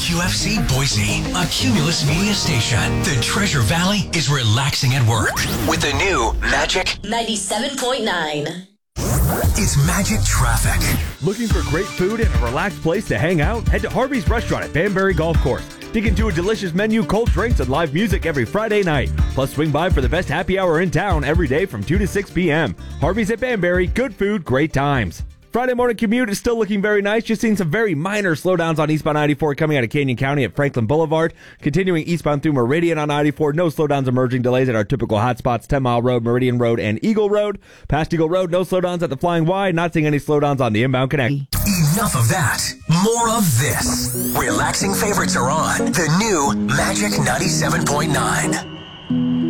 WQFC Boise, a Cumulus Media station. The Treasure Valley is relaxing at work with the new Magic 97.9. It's Magic Traffic. Looking for great food and a relaxed place to hang out? Head to Harvey's Restaurant at Banbury Golf Course. Dig into a delicious menu, cold drinks, and live music every Friday night. Plus, swing by for the best happy hour in town every day from 2 to 6 p.m. Harvey's at Banbury. Good food, great times. Friday morning commute is still looking very nice. Just seeing some very minor slowdowns on eastbound 94 coming out of Canyon County at Franklin Boulevard. Continuing eastbound through Meridian on 94. No slowdowns emerging. Delays at our typical hotspots, 10 Mile Road, Meridian Road, and Eagle Road. Past Eagle Road, no slowdowns at the Flying Y. Not seeing any slowdowns on the inbound connect. Enough of that. More of this. Relaxing favorites are on the new Magic 97.9.